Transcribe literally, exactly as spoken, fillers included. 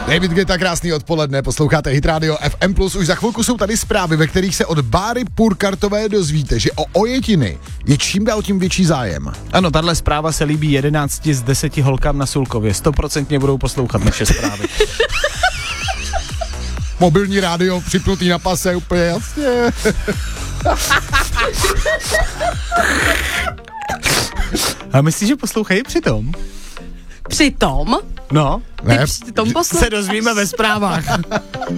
David Guetta, krásný odpoledne, posloucháte Hit Radio F M plus. Už za chvilku jsou tady zprávy, ve kterých se od Báry Purkartové dozvíte, že o ojetiny je čím dál tím větší zájem. Ano, tahle zpráva se líbí jedenácti z deseti holkám na Sulkově. Stoprocentně budou poslouchat naše zprávy. Mobilní rádio připnutý na pase, úplně jasně. A myslíš, že poslouchají přitom? Přitom? No. Ne, přitom poslouchají. Se dozvíme ve zprávách.